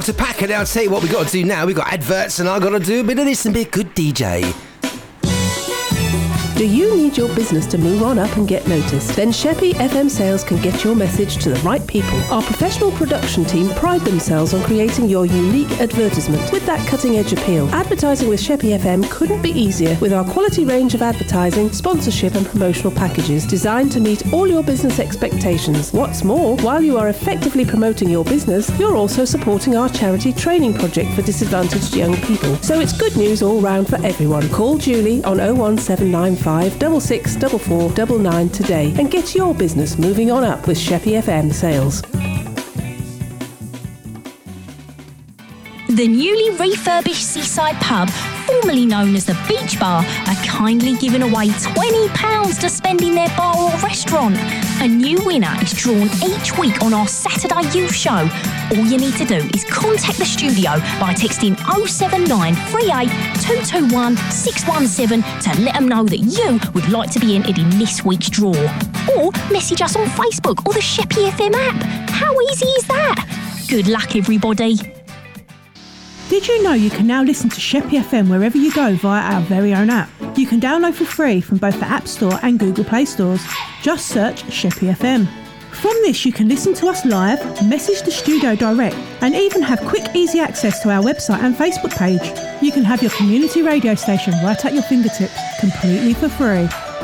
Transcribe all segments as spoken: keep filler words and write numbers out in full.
to pack, and I'll tell you what we've got to do now. We've got adverts, and I've got to do a bit of this and be a good D J. Do you need your business to move on up and get noticed? Then Sheppy F M Sales can get your message to the right people. Our professional production team pride themselves on creating your unique advertisement with that cutting-edge appeal. Advertising with Sheppy F M couldn't be easier with our quality range of advertising, sponsorship and promotional packages designed to meet all your business expectations. What's more, while you are effectively promoting your business, you're also supporting our charity training project for disadvantaged young people. So it's good news all round for everyone. Call Julie on oh one seven nine five double six double four double nine today and get your business moving on up with Sheppy F M Sales. The newly refurbished Seaside Pub, formerly known as the Beach Bar, are kindly giving away twenty pounds to spend in their bar or restaurant. A new winner is drawn each week on our Saturday Youth Show. All you need to do is contact the studio by texting oh seven nine three eight two two one six one seven to let them know that you would like to be entered in this week's draw. Or message us on Facebook or the Sheppy F M app. How easy is that? Good luck, everybody. Did you know you can now listen to Sheppy F M wherever you go via our very own app? You can download for free from both the App Store and Google Play stores. Just search Sheppy F M. From this you can listen to us live, message the studio direct and even have quick easy access to our website and Facebook page. You can have your community radio station right at your fingertips, completely for free.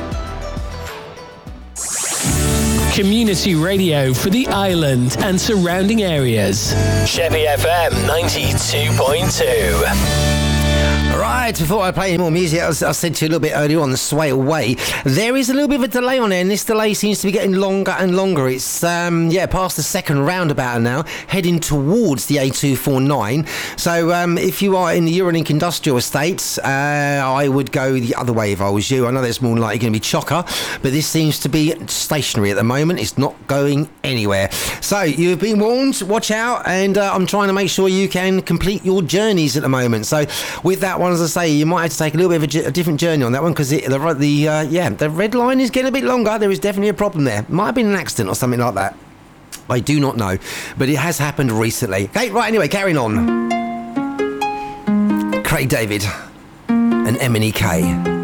Community radio for the island and surrounding areas. Sheppy F M ninety-two point two. Right, before I play any more music, as I said to you a little bit earlier on the Sway Away, there is a little bit of a delay on there, and this delay seems to be getting longer and longer. It's, um, yeah, past the second roundabout now, heading towards the A two forty-nine. So um, if you are in the Eurolink Industrial Estates, uh, I would go the other way if I was you. I know that's more likely going to be chocker, but this seems to be stationary at the moment. It's not going anywhere. So you've been warned, watch out, and uh, I'm trying to make sure you can complete your journeys at the moment. So with that one, as I say, you might have to take a little bit of a, a different journey on that one because the, the uh, yeah, the red line is getting a bit longer. There is definitely a problem there. Might have been an accident or something like that. I do not know, but it has happened recently. Okay, right, anyway, carrying on. Craig David and M and E K.